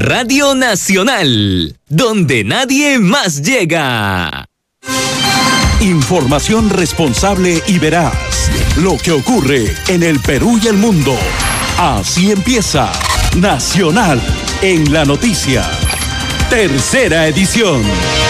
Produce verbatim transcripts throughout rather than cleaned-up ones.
Radio Nacional, donde nadie más llega. Información responsable y veraz. Lo que ocurre en el Perú y el mundo. Así empieza Nacional en la Noticia. Tercera edición.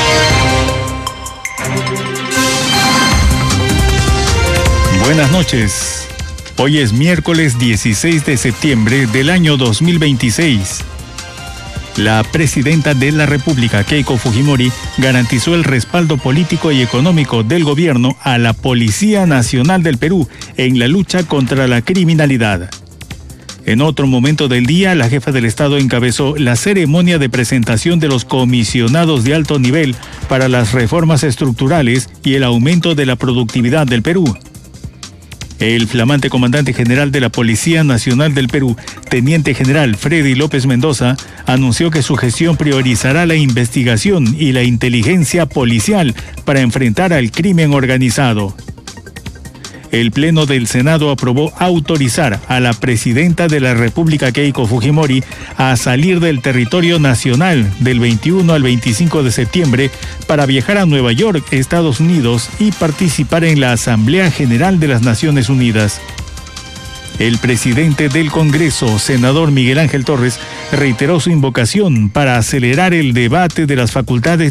Buenas noches. Hoy es miércoles dieciséis de septiembre del año dos mil veintiséis. La presidenta de la República, Keiko Fujimori, garantizó el respaldo político y económico del gobierno a la Policía Nacional del Perú en la lucha contra la criminalidad. En otro momento del día, la jefa del Estado encabezó la ceremonia de presentación de los comisionados de alto nivel para las reformas estructurales y el aumento de la productividad del Perú. El flamante comandante general de la Policía Nacional del Perú, teniente general Freddy López Mendoza, anunció que su gestión priorizará la investigación y la inteligencia policial para enfrentar al crimen organizado. El Pleno del Senado aprobó autorizar a la presidenta de la República, Keiko Fujimori, a salir del territorio nacional del veintiuno al veinticinco de septiembre para viajar a Nueva York, Estados Unidos, y participar en la Asamblea General de las Naciones Unidas. El presidente del Congreso, senador Miguel Ángel Torres, reiteró su invocación para acelerar el debate de las facultades